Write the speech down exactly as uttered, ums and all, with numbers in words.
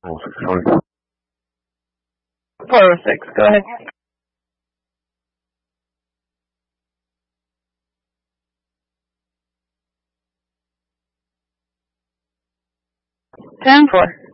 Oh, sorry. four oh six, go ahead. ten four.